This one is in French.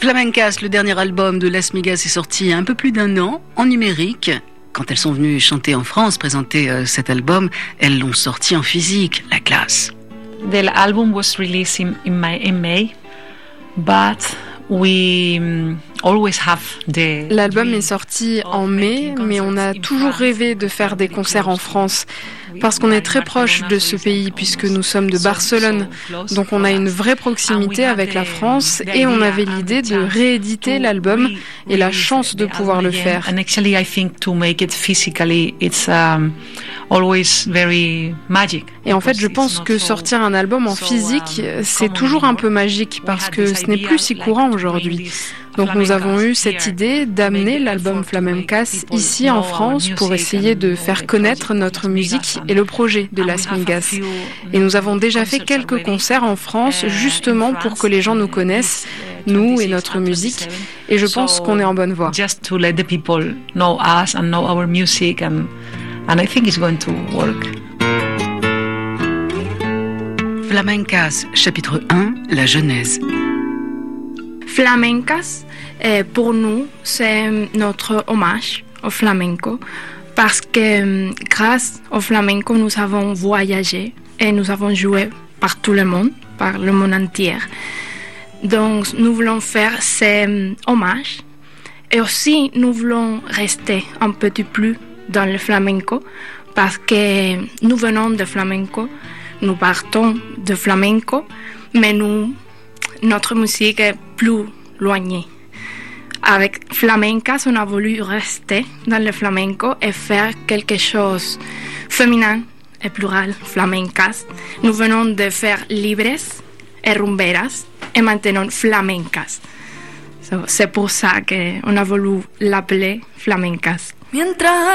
Flamencas, le dernier album de Las Migas, est sorti il y a un peu plus d'un an, en numérique. Quand elles sont venues chanter en France, présenter cet album, elles l'ont sorti en physique, la classe. The album was released in May, but we always have the... L'album est sorti en mai, mais on a toujours rêvé de faire des concerts en France, parce qu'on est très proche de ce pays, puisque nous sommes de Barcelone. Donc on a une vraie proximité avec la France, et on avait l'idée de rééditer l'album, et la chance de pouvoir le faire. And actually I think to make it physically, it's always very magic. Et en fait, je pense que sortir un album en physique, c'est toujours un peu magique, parce que ce n'est plus si courant aujourd'hui. Donc nous avons eu cette idée d'amener l'album Flamencas ici en France pour essayer de faire connaître notre musique et le projet de Las Migas. Et nous avons déjà fait quelques concerts en France justement pour que les gens nous connaissent, nous et notre musique. Et je pense qu'on est en bonne voie. Just to let the people know us and know our music, and I think it's going to work. Flamencas, chapitre 1, la genèse. Flamencas, pour nous, c'est notre hommage au flamenco parce que grâce au flamenco, nous avons voyagé et nous avons joué par tout le monde, par le monde entier. Donc, nous voulons faire ces hommages et aussi nous voulons rester un petit peu dans le flamenco parce que nous venons de flamenco, nous partons de flamenco, mais notre musique est plus éloignée. Avec Flamencas, on a voulu rester dans le flamenco et faire quelque chose féminin et plural, flamencas. Nous venons de faire libres et rumberas et maintenant flamencas. C'est pour ça qu'on a voulu l'appeler Flamencas. Mientras